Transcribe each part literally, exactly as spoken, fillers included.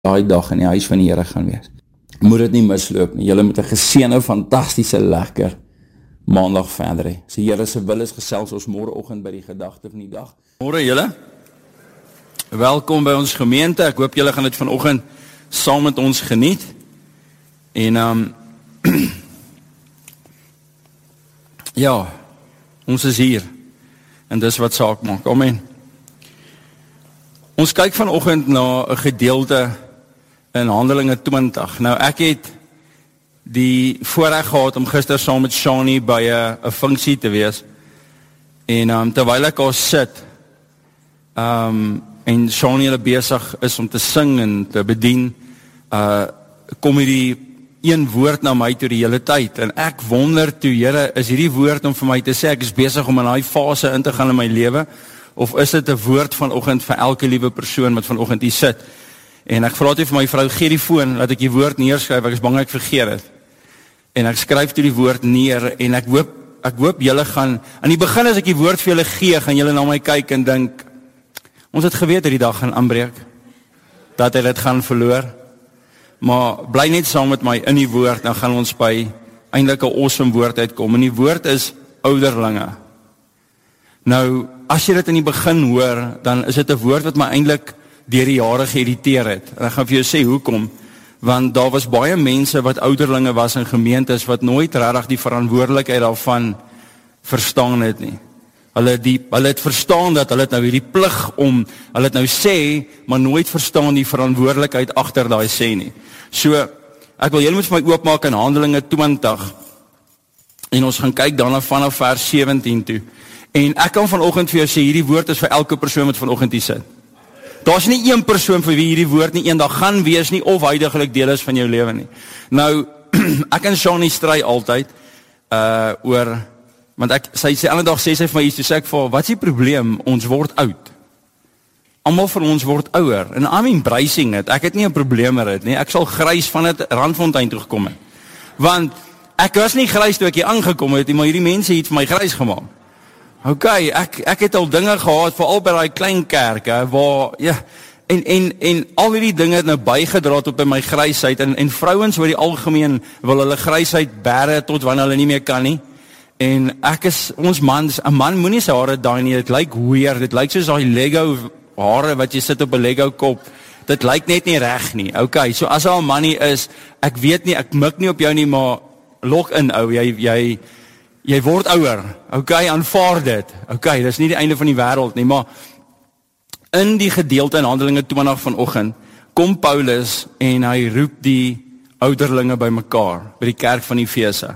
daai dag in die huis van die Here gaan wees. Moet dit nie misloop nie. Julle moet 'n geseënde, fantastiese, lekker maandag verder hê. So Here se wil is gesels ons môreoggend by die gedagte van die dag. Môre julle. Welkom by ons gemeente. Ek hoop julle gaan dit vanoggend saam met ons geniet. En um, ja, ons is hier. En dis wat saak maak. Amen. Ons kyk vanoggend na 'n gedeelte in Handelinge twintig. Nou ek het die voorreg gehad om gister saam met Shani by 'n 'n funksie te wees. En um, terwyl ek daar sit, um, en Shani hulle besig is om te sing en te bedien, uh, kom hierdie een woord na my toe die hele tyd. En ek wonder toe, Here, is hierdie woord om vir my te sê, ek is besig om in daai fase in te gaan in my lewe, of is dit 'n woord vanoggend vir elke liewe persoon wat vanoggend hier sit? En ek vra toe vir my vrou, gee die foon, laat ek die woord neerskryf, ek is bang ek vergeet het. En ek skryf toe die woord neer, en ek hoop, ek hoop julle gaan, aan die begin as ek die woord vir julle gee, gaan julle na my kyk en dink, ons het geweet dat die dag gaan aanbreek, dat hy dit gaan verloor, maar bly net saam met my in die woord, dan gaan ons by eintlik 'n awesome woord uitkom, en die woord is ouderlinge. Nou, as jy dit in die begin hoor, dan is dit 'n woord wat my eintlik deur die jare geïrriteer het. En ek gaan vir jou sê hoekom, want daar was baie mense wat ouderlinge was in gemeentes, wat nooit regtig die verantwoordelikheid daarvan verstaan het nie. Hulle, die, hulle het verstaan dat hulle het nou hierdie plig om, hulle het nou sê, maar nooit verstaan die verantwoordelikheid agter daai sê nie. So, ek wil julle moet vir my oopmaak in Handelinge twintig, en ons gaan kyk daarna vanaf vers sewentien toe. En ek kan vanoggend vir jou sê, hierdie woord is vir elke persoon wat vanoggend hier sit. Daar's nie een persoon vir wie hierdie woord nie eendag gaan wees nie, of huidiglik deel is van jou lewe nie. Nou, ek en Shani stry altyd, uh, oor, want ek, sy sê, ander dag sê sy vir my iets, toe sê ek vir, wat is die probleem? Ons word oud. Almal van ons word ouer, en I'm embracing it, ek het nie 'n probleem met dit nie, ek sal grys van het Randfontein toe gekom het. Want, ek was nie grys toe ek hier aangekom het, maar hierdie mense het vir my grys gemaak. Ok, ek, ek het al dinge gehad, veral by die klein kerke, waar, ja, en, en, en al die dinge het nou bygedra tot by my grysheid, en, en vrouens oor die algemeen wil hulle grysheid bære tot wanneer hulle nie meer kan nie, en ek is, ons man, 'n man moenie sy hare daai nie, dit lyk weird, dit lyk soos daai Lego hare wat jy sit op 'n Lego kop, dit lyk net nie reg nie, ok, so as al 'n man nie is, ek weet nie, ek mik nie op jou nie, maar log in ou, jy, jy, Jy word ouer, ok, aanvaar dit, ok, dis nie die einde van die wêreld nie, maar in die gedeelte in Handelinge twintig vanoggend, kom Paulus en hy roep die ouderlinge by mekaar, by die kerk van Efese.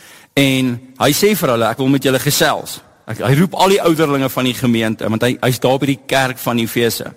En hy sê vir hulle, ek wil met julle gesels. Ek, hy roep al die ouderlinge van die gemeente, want hy, hy is daar by die kerk van Efese.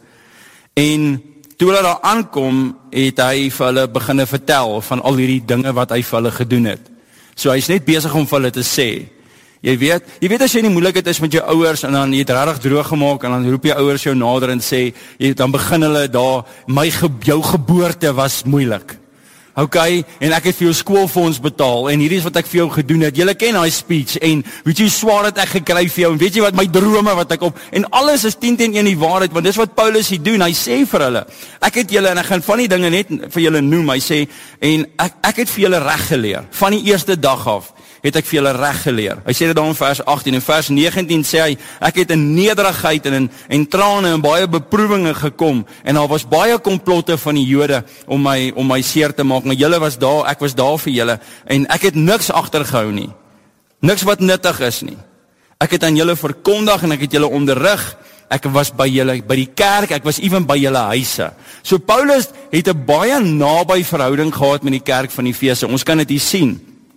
En toe hulle daar aankom, het hy vir hulle beginne vertel van al hierdie dinge wat hy vir hulle gedoen het. So hy is net besig om vir hulle te sê, jy weet, jy weet as jy in die moeilikheid is met jou ouers, en dan jy het regtig droog gemaak, en dan roep jou ouers jou nader en sê, jy, dan begin hulle daar, my ge, jou geboorte was moeilik. Ok, en ek het vir jou skoolfonds betaal, en hierdie is wat ek vir jou gedoen het, julle ken hy speech, en weet jy swaar het ek gekry vir jou, en weet jy wat my drome wat ek op, en alles is tien teen een die waarheid, want dis wat Paulus hier doen, hy sê vir hulle, ek het julle, en ek gaan van die dinge net vir julle noem, hy sê, en ek, ek het vir julle reg geleer, van die eerste dag af, het ek vir julle reg geleer. Hy sê dit daar in vers agttien, en vers negentien sê hy, ek het in nederigheid en in en trane en baie beproewinge gekom, en daar was baie komplotte van die Jode om my, om my seer te maak, maar julle was daar, ek was daar vir julle, en ek het niks agtergehou nie, niks wat nuttig is nie. Ek het aan julle verkondig, en ek het julle onderrig, ek was by julle, by die kerk, ek was even by julle huise. So Paulus het 'n baie naby verhouding gehad met die kerk van Efese, ons kan dit hier sien.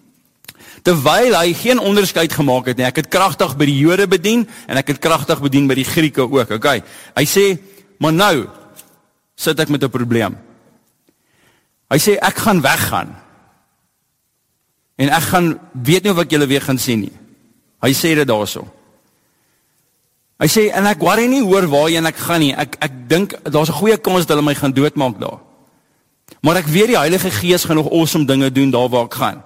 Terwyl hy geen onderskeid gemaak het nie, ek het kragtig by die Jode bedien, en ek het kragtig bedien by die Grieke ook, ok. Hy sê, maar nou, sit ek met 'n probleem. Hy sê, ek gaan weggaan, en ek gaan, weet nie of ek julle weer gaan sien nie. Hy sê dit daarso. Hy sê, en ek worry nie oor waarheen ek gaan nie, ek, ek dink, daar's 'n goeie kans dat hulle my gaan doodmaak daar. Maar ek weet die Heilige Gees gaan nog awesome dinge doen daar waar ek gaan.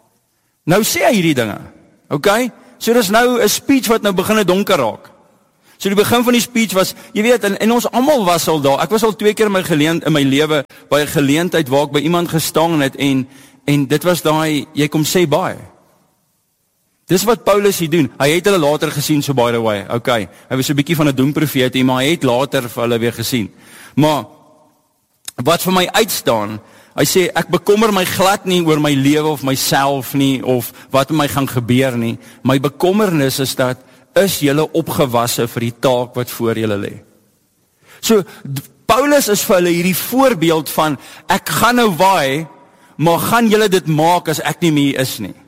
Nou sê hy hierdie dinge, ok? So dis nou 'n speech wat nou begin donker raak. So die begin van die speech was, jy weet, en, en ons almal was al daar. Ek was al twee keer in my geleent, in my lewe by 'n geleentheid waar ek by iemand gestaan het en en dit was daai, jy kom sê baie. Dis wat Paulus hier doen. Hy het hulle later gesien, so by the way. Okay, hy was 'n bietjie van 'n doemprofeet, maar hy het later vir hulle weer gesien. Maar wat vir my uitstaan, hy sê, ek bekommer my glad nie oor my lewe of myself nie, of wat met my gaan gebeur nie. My bekommernis is dat, is julle opgewasse vir die taak wat voor julle lê. So, Paulus is vir hulle hierdie voorbeeld van, ek gaan nou waai, maar gaan julle dit maak as ek nie meer is nie.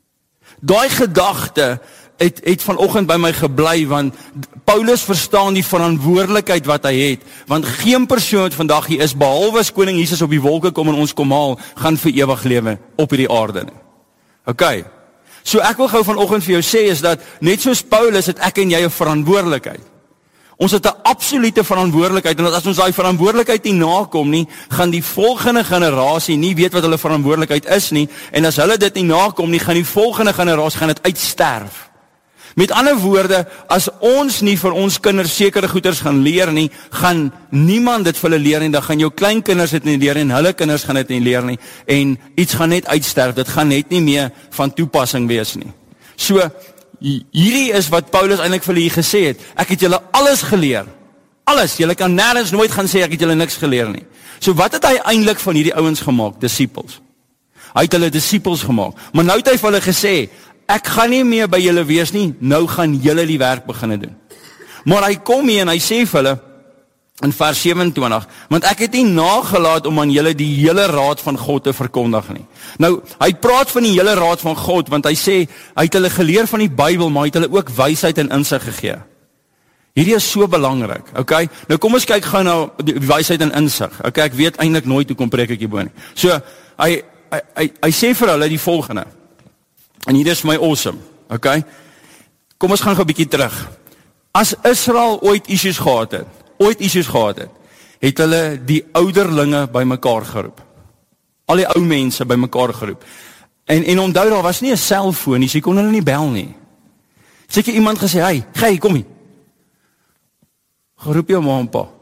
Daai gedagte het, het vanoggend by my gebly, want Paulus verstaan die verantwoordelikheid wat hy het, want geen persoon wat vandag hier is, behalwe as koning Jesus op die wolke kom en ons kom haal, gaan vir ewig lewe op hierdie aarde nie. Okay, so ek wil gou vanoggend vir jou sê, is dat, net soos Paulus, het ek en jy 'n verantwoordelikheid. Ons het 'n absolute verantwoordelikheid, en as ons daai verantwoordelikheid nie nakom nie, gaan die volgende generasie nie weet wat hulle verantwoordelikheid is nie, en as hulle dit nie nakom nie, gaan die volgende generasie gaan dit uitsterf. Met ander woorde, as ons nie vir ons kinders sekere goeders gaan leer nie, gaan niemand dit vir hulle leer nie, dan gaan jou kleinkinders dit nie leer nie, en hulle kinders gaan dit nie leer nie, en iets gaan net uitsterf, dit gaan net nie meer van toepassing wees nie. So, hierdie is wat Paulus eintlik vir hulle hier gesê het, ek het julle alles geleer, alles, julle kan nêrens nooit gaan sê, ek het julle niks geleer nie. So wat het hy eintlik van hierdie ouens gemaak? Disippels. Hy het hulle disippels gemaak, maar nou het hy vir hulle gesê, ek gaan nie meer by julle wees nie, nou gaan julle die werk begin doen. Maar hy kom hier en hy sê vir hulle, in vers sewenentwintig, want ek het nie nagelaat om aan julle die hele raad van God te verkondig nie. Nou, hy praat van die hele raad van God, want hy sê, hy het hulle geleer van die Bybel, maar hy het hulle ook wysheid en insig gegee. Hierdie is so belangrik, okay? Nou kom ons kyk gou na die wysheid en insig. Okay, ek weet eintlik nooit hoe kom preek ek hierbo nie. So, hy, hy, hy, hy sê vir hulle die volgende, en hier is my awesome, okay? Kom ons gaan gou 'n bietjie terug. As Israel ooit issues gehad het, ooit issues gehad het, het hulle die ouderlinge by mekaar geroep. Al die ou mense by mekaar geroep. En, en onthou, daar was nie 'n selfoon nie, so jy kon hulle nie bel nie. Seker iemand gesê, hey, gey, kom hier. Geroep jou ma en pa.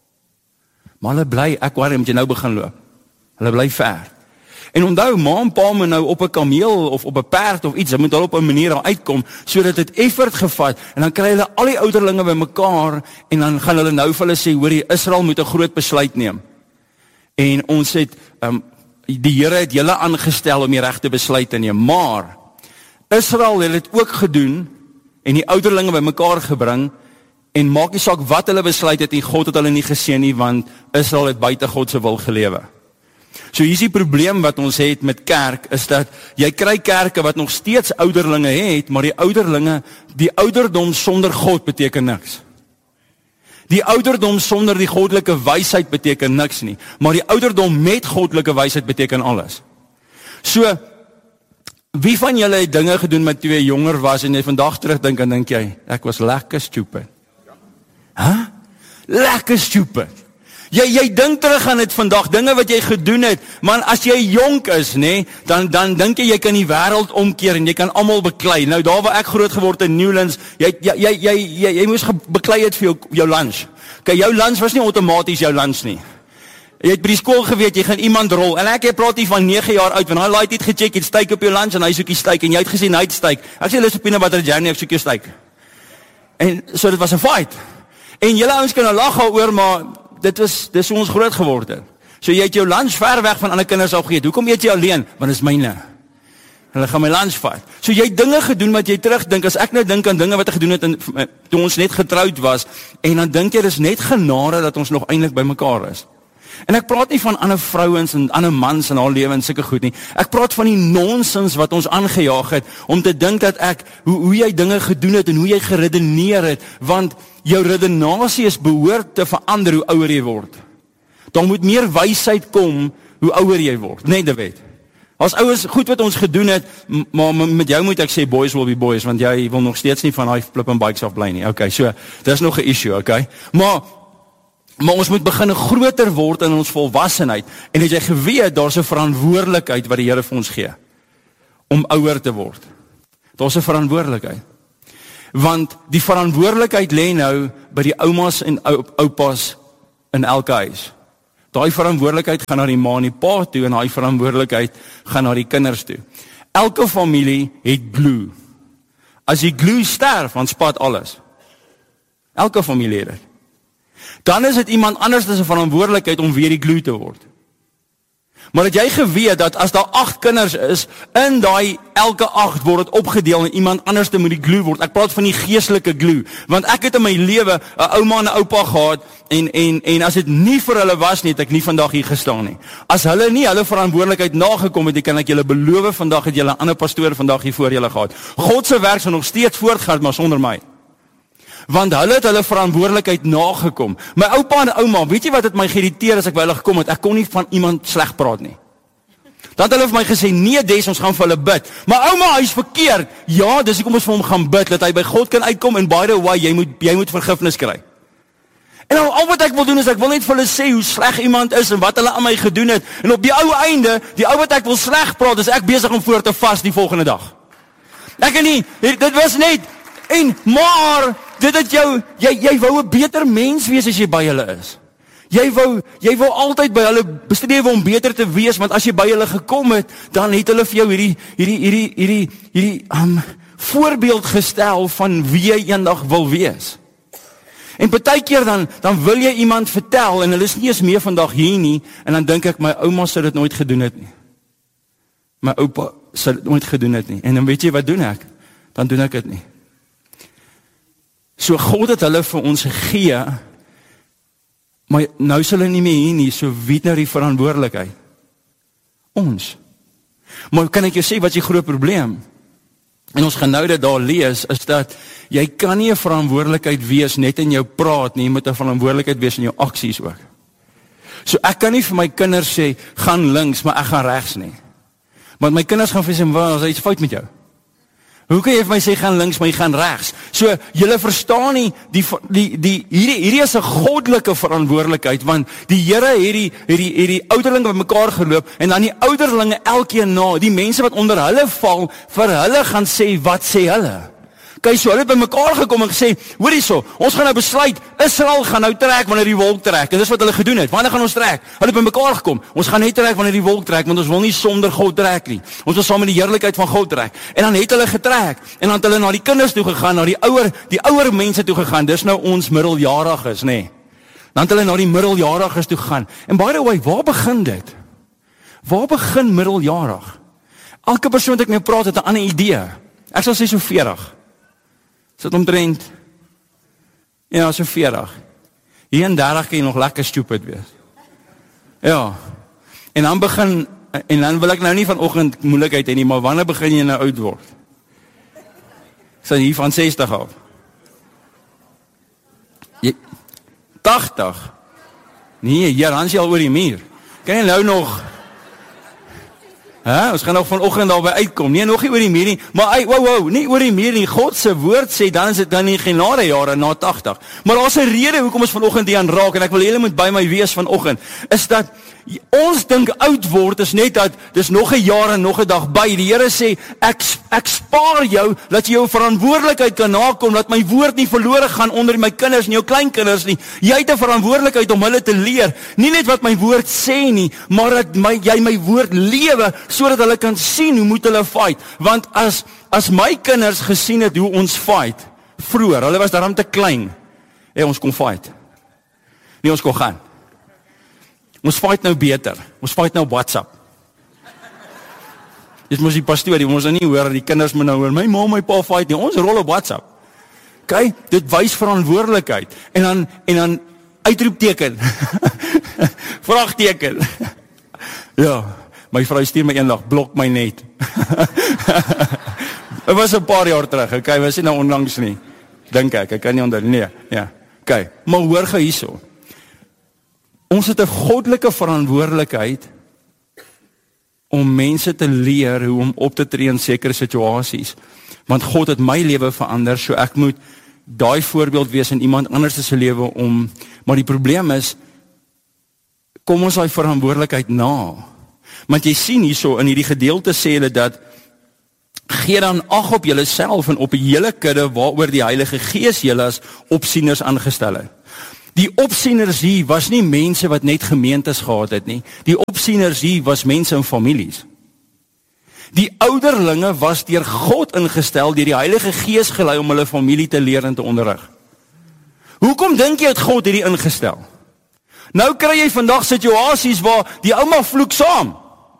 Maar hulle bly, ek worry, moet jy nou begin loop. Hulle bly ver. En onthou, ma en pa moet nou op 'n kameel of op 'n perd of iets, hulle moet hulle op 'n manier daar uitkom, sodat dit effort gevat, en dan kry hulle al die ouderlinge by mekaar, en dan gaan hulle nou vir hulle sê, hoorie, Israel moet 'n groot besluit neem. En ons het, um, die Here het julle aangestel om die regte besluit te neem, maar Israel het dit ook gedoen, en die ouderlinge by mekaar gebring, en maak nie saak wat hulle besluit het, en God het hulle nie geseën nie, want Israel het buite God se wil gelewe. So hier is die probleem wat ons het met kerk, is dat jy kry kerke wat nog steeds ouderlinge het, maar die ouderlinge, die ouderdom sonder God beteken niks. Die ouderdom sonder die goddelike wysheid beteken niks nie, maar die ouderdom met goddelike wysheid beteken alles. So, wie van julle het dinge gedoen met toe jy jonger was, en jy vandag terugdink en dink jy, ek was lekker stupid. Huh? Lekker stupid. Jy, jy dink terug aan dit vandag, dinge wat jy gedoen het, man, as jy jonk is, nee, dan, dan dink jy, jy kan die wêreld omkeer, en jy kan almal beklei. Nou, daar waar ek groot geword in Newlands, jy, jy, jy, jy, jy, jy moes beklei het vir jou, jou lunch. Okay, jou lunch was nie outomaties jou lunch nie. Jy het by die skool geweet, jy gaan iemand rol, en ek jy praat hier van nege jaar oud, want hy laat het gecheck, het steak op jou lunch, en hy soek die steak, en jy het gesien, hy het steak. Ek sê, lus op peanut butter jam, ek soek jou steak. En so, dit was 'n fight. En julle ouens kan nou lag oor, maar dit is, dit is hoe ons groot geword het. So jy het jou lunch ver weg van ander kinders afgeëet. Hoekom eet jy alleen? Want dit is myne. Hulle gaan my lunch vat. So jy het dinge gedoen wat jy terugdink, as ek nou dink aan dinge wat ek gedoen het in, toe ons net getroud was, en dan dink jy, dis net genade dat ons nog eintlik by mekaar is. En ek praat nie van ander vrouens en ander mans in haar lewe en sulke goed nie. Ek praat van die nonsens wat ons aangejaag het, om te dink dat ek, hoe, hoe jy dinge gedoen het en hoe jy geredeneer het, want jou redenasie is behoort te verander hoe ouer jy word. Dan moet meer wysheid kom hoe ouer jy word, net dit weet. As ouers, goed wat ons gedoen het, maar met jou moet ek sê, boys will be boys, want jy wil nog steeds nie van die flip and bikes af bly nie. Okay, so, dis nog 'n issue, okay? Maar, maar ons moet begin groter word in ons volwassenheid, en het jy geweet, daar's 'n verantwoordelikheid wat die Here vir ons gee, om ouer te word. Daar's 'n verantwoordelikheid. Want die verantwoordelikheid lê nou by die oumas en oupas in elke huis. Daai verantwoordelikheid gaan na die ma en die pa toe en daai verantwoordelikheid gaan na die kinders toe. Elke familie het glue. As die glue sterf, dan spat alles. Elke familie het dit. Dan is dit iemand anders as 'n verantwoordelikheid om weer die glue te word. Maar het jy geweet dat as daar agt kinders is, in daai elke agt word dit opgedeel en iemand anders te moet die glue word. Ek praat van die geestelike glue, want ek het in my lewe 'n ouma en 'n oupa gehad en en en as dit nie vir hulle was nie, het ek nie vandag hier gestaan nie. As hulle nie hulle verantwoordelikheid nagekom het, kan ek julle beloof vandag het julle 'n ander pastoor vandag hier voor julle gehad. God se werk sal nog steeds voortgaan, maar sonder my. Want hulle het hulle verantwoordelikheid nagekom. My oupa en ouma, weet jy wat het my geïrriteer as ek by hulle gekom het? Ek kon nie van iemand sleg praat nie. Dan het hulle vir my gesê, nee Des, ons gaan vir hulle bid. Maar ouma, hy is verkeerd. Ja, dis hoekom ons vir hom gaan bid, dat hy by God kan uitkom en by the way, jy moet, jy moet vergifnis kry. En nou, al wat ek wil doen is, ek wil net vir hulle sê hoe sleg iemand is en wat hulle aan my gedoen het. En op die ou einde, die ou wat ek wil sleg praat, is ek besig om voor te vas die volgende dag. Ek kan nie, dit was net, en maar, dit het jou, jy, jy wou 'n beter mens wees as jy by hulle is. Jy wou, jy wou altyd by hulle bestreef om beter te wees, want as jy by hulle gekom het, dan het hulle vir jou hierdie, hierdie, hierdie, hierdie, hierdie um, voorbeeld gestel van wie jy eendag wil wees. En partykeer dan, dan wil jy iemand vertel, en hulle is nie eens meer vandag hier nie, en dan dink ek, my ouma sou dit nooit gedoen het nie. My oupa sou dit nooit gedoen het nie. En dan weet jy wat doen ek? Dan doen ek dit nie. So God het hulle vir ons gegee, maar nou is hulle nie meer hier nie, so wie het nou die verantwoordelikheid? Ons. Maar kan ek jou sê, wat is die groot probleem? En ons gaan nou dit daar lees, is dat jy kan nie 'n verantwoordelikheid wees net in jou praat nie, jy moet 'n verantwoordelikheid wees in jou aksies ook. So ek kan nie vir my kinders sê, gaan links, maar ek gaan regs nie. Want my kinders gaan vir sê, wat is iets fout met jou? Hoe kan jy vir my sê, gaan links, maar jy gaan regs? So, julle verstaan nie, die, die, die, hierdie, hierdie is 'n goddelike verantwoordelikheid, want die Here het hierdie, hierdie, hierdie ouderlinge by mekaar geloop, en dan die ouderlinge elkeen na, die mense wat onder hulle val, vir hulle gaan sê, wat sê hulle? Kyk, so hulle het by mekaar gekom en gesê, hoor hierso, ons gaan nou besluit, Israel gaan nou trek wanneer die wolk trek, en dis wat hulle gedoen het, wanneer gaan ons trek? Hulle het by mekaar gekom, ons gaan net trek wanneer die wolk trek, want ons wil nie sonder God trek nie, ons wil saam met die heerlikheid van God trek, en dan het hulle getrek, en dan het hulle na die kinders toe gegaan, na die ouer, die ouer mense toe gegaan, dis nou ons middeljariges, nê, nee. Dan het hulle na die middeljariges toe gegaan, en by the way, waar begin dit? Waar begin middeljarig? Elke persoon wat ek mee praat het 'n ander idee, ek sal sê so veertig, sit omtrent, ja, so veertig. Hier en dertig kan jy nog lekker stupid wees. Ja, en dan begin, en dan wil ek nou nie vanoggend moeilikheid hê nie, maar wanneer begin jy nou oud word? Sy hier van sestig af. Jy, tagtig? Nee, hier, dan is jy al oor die muur. Kan jy nou nog... Huh? Ons gaan nog vanoggend daarby uitkom. Nee, nog nie oor die muur nie, maar ei, wow, wow, nie oor die muur nie. God se woord sê dan is dit dan nie genade jare na tagtig. Maar daar's 'n rede hoekom ons vanoggend hier aan raak en ek wil julle moet by my wees vanoggend. Is dat ons dink oud word is net dat dis nog 'n jaar en nog 'n dag by. Die Here sê ek ek spaar jou dat jy jou verantwoordelikheid kan nakom, dat my woord nie verlore gaan onder my kinders en jou kleinkinders nie. Jy het 'n verantwoordelikheid om hulle te leer, nie net wat my woord sê nie, maar dat my jy my woord lewe sodat hulle kan sien hoe moet hulle fight. Want as as my kinders gesien het hoe ons fight vroeër, hulle was daarom te klein. Hey, ons kon fight. Nee, ons kon gaan. Ons fight nou beter. Ons fight nou WhatsApp. Dis mos die pastoor, die ons nou nie hoor, die kinders moet nou hoor, my ma, my pa fight nie, ons rol op WhatsApp. Okay, dit wys verantwoordelikheid. En dan, en dan uitroepteken. Vraagteken. Ja, my vrou stuur my eendag, blok my net. Dit was 'n paar jaar terug, okay, was nie nou onlangs nie. Dink ek, ek kan nie onder, nee, ja. Okay, maar hoor gou hierso. Ons het 'n goddelike verantwoordelikheid om mense te leer hoe om op te tree in sekere situasies. Want God het my lewe verander, so ek moet daai voorbeeld wees in iemand anders se lewe om, maar die probleem is, kom ons daai verantwoordelikheid na. Want jy sien hierso in hierdie gedeelte sê hulle dat Gee dan ag op julleself en op die hele kudde waaroor die Heilige Gees julle as opsieners aangestel het. Die opsieners hier was nie mense wat net gemeentes gehad het nie. Die opsieners hier was mense in families. Die ouderlinge was deur God ingestel, deur die Heilige Gees gelei om hulle familie te leer en te onderrig. Hoekom dink jy het God hierdie ingestel? Nou kry jy vandag situasies waar die ouma vloek saam.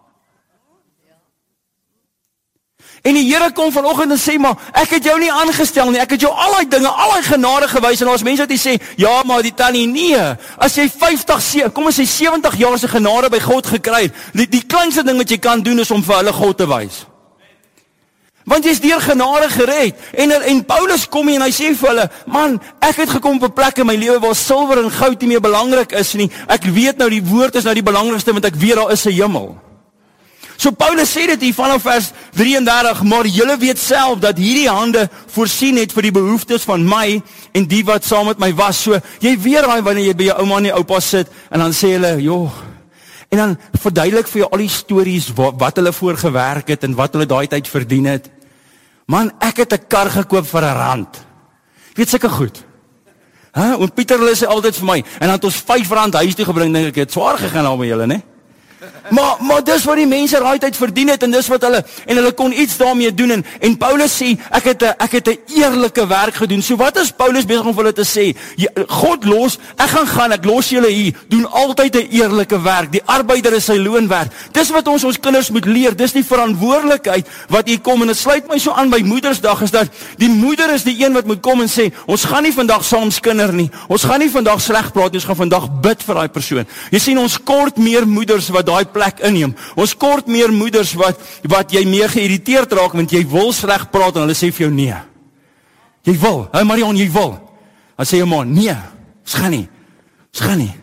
En die Here kom vanoggend en sê, maar ek het jou nie aangestel nie, ek het jou al die dinge, al die genade gewys, en daar is mense wat die sê, ja, maar die tannie, nee, as jy vyftig, kom ons sê sewentig jaar se genade by God gekry, die, die kleinste ding wat jy kan doen is om vir hulle God te wys. Want jy is deur genade gered, en, en Paulus kom hier en hy sê vir hulle, man, ek het gekom op 'n plek in my lewe waar silwer en goud nie meer belangrik is nie, ek weet nou die woord is nou die belangrikste, want ek weet daar is 'n hemel. So Paulus sê dit hier vanaf vers drieëndertig, maar julle weet self dat hierdie hande voorsien het vir die behoeftes van my en die wat saam met my was. So jy weet raai wanneer jy by jou ouma en jou oupa sit en dan sê hulle, joh, en dan verduidelik vir jou al die stories wat, wat hulle voorgewerk het en wat hulle daai tyd verdien het. Man, ek het 'n kar gekoop vir 'n rand. Jy weet sulke goed. Huh? En Pieter hulle sê altyd vir my, en dan het ons vyf rand huis toe gebring, dink ek het swaar gegaan al met julle, né? Maar, maar dis wat die mense daai tyd verdien het, en dis wat hulle, en hulle kon iets daarmee doen, en, en Paulus sê, ek het, a, ek het 'n eerlike werk gedoen. So wat is Paulus besig om vir hulle te sê? God los, ek gaan gaan, ek los julle hier, doen altyd 'n eerlike werk, die arbeider is sy loon werd. Dis wat ons ons kinders moet leer, dis die verantwoordelikheid wat hier kom, en het sluit my so aan by Moedersdag, is dat die moeder is die een wat moet kom en sê, ons gaan nie vandag saam skinder nie, ons gaan nie vandag sleg praat nie, ons gaan vandag bid vir daai persoon. Jy sien, ons kort meer moeders wat daai plek inneem. Ons kort meer moeders wat, wat jy meer geïrriteerd raak, want jy wil sleg praat en hulle sê vir jou nee. Jy wil, hé Marion, jy wil. Dan sê jy maar, nee, ons gaan nie, ons gaan nie.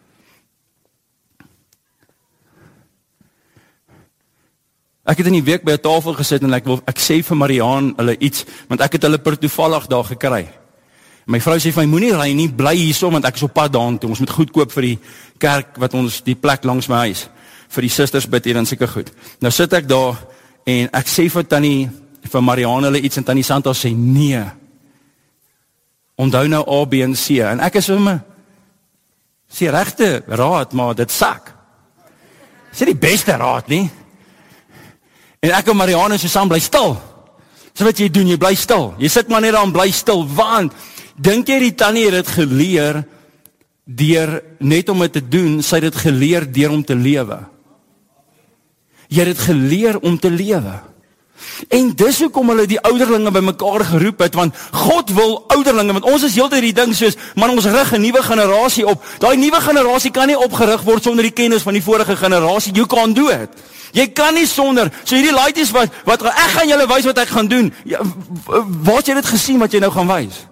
Ek het in die week by 'n tafel gesit en ek wil, ek sê vir Mariaan hulle iets, want ek het hulle per toevallig daar gekry. My vrou sê vir my, moenie ry nie, bly hierso, want ek is op pad daartoe. Ons moet goed koop vir die kerk, wat ons, die plek langs my huis, vir die susters bid hier en seker goed. Nou sit ek daar, en ek sê vir Tannie, vir Mariaan hulle iets, en Tannie Santa sê, nee, onthou nou A, B en C, en ek is vir my, sê regte raad, maar dit sak. Sê die beste raad, nie? En ek en Mariaan is so saam, bly stil. So wat jy doen, jy bly stil. Jy sit maar net daar en bly stil, want, dink jy die tannie het dit geleer, deur net om dit te doen, sy het dit geleer deur om te lewe. Jy het dit geleer om te lewe. En dis hoekom hulle die ouderlinge by mekaar geroep het, want God wil ouderlinge, want ons is heeltyd die ding soos, man, ons rig 'n nuwe generasie op. Daai nuwe generasie kan nie opgerig word sonder die kennis van die vorige generasie. You can't do it. Jy kan nie sonder, so hierdie laities wat, wat, ek gaan julle wys wat ek gaan doen. Ja, waar het jy dit gesien wat jy nou gaan wys?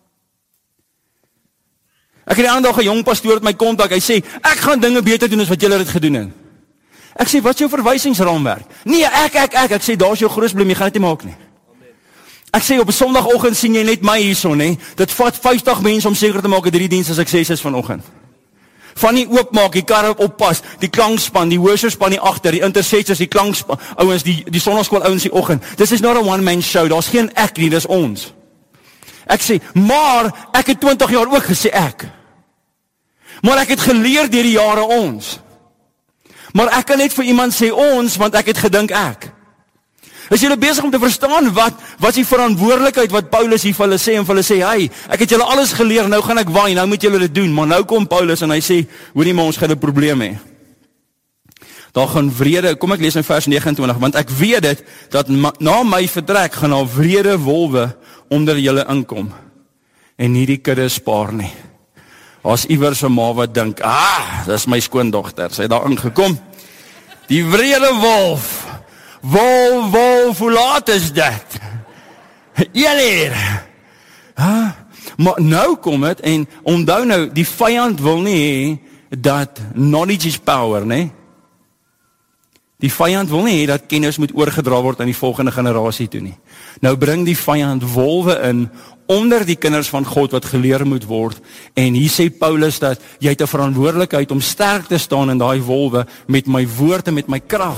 Ek het die ander dag 'n jong pastoor met my kontak, hy sê, ek gaan dinge beter doen as wat julle dit gedoen het. Ek sê, wat is jou verwysingsraamwerk? Nee, ek, ek, ek, ek sê, daar is jou groot probleem, jy gaan dit nie maak nie. Ek sê, op 'n Sondagoggend sien jy net my hierson, hè. Dit vat vyftig mense om seker te maak dat hierdie diens 'n sukses is vanoggend. Van die oopmaak, die karre oppas, die klankspan, die worshipspan die agter, die intercessors, die klankspan, ouens, die, die sonnaskool ouens die oggend. Dis is not a one man show, daar's geen ek nie, dis ons. Ek sê, maar, ek het twintig jaar ook gesê ek. Maar ek het geleer deur die jare ons. Maar ek kan net vir iemand sê ons, want ek het gedink ek. Is julle besig om te verstaan wat, wat is die verantwoordelikheid wat Paulus hier vir hulle sê, en vir hulle sê, hey, ek het julle alles geleer, nou gaan ek waai, nou moet julle dit doen, maar nou kom Paulus en hy sê, hoor nie, maar ons gaan 'n probleem hê. Daar gaan vrede, kom ek lees in vers nege en twintig, want ek weet dit, dat ma, na my vertrek gaan daar wrede wolwe onder julle inkom, en nie die kudde spaar nie. As iewers 'n ma wat dink, ah, dis my skoondogter, sy het daar ingekom, die wrede wolf, Wolf, wolf, hoe laat is dit? Julle. Huh? Maar nou kom het, en onthou nou, die vyand wil nie hê dat knowledge is power, nee? Die vyand wil nie hê dat kennis moet oorgedra word aan die volgende generasie toe nie. Nou bring die vyand wolwe in, onder die kinders van God wat geleer moet word, en hier sê Paulus dat jy het 'n verantwoordelikheid om sterk te staan in daai wolwe met my woord en met my krag.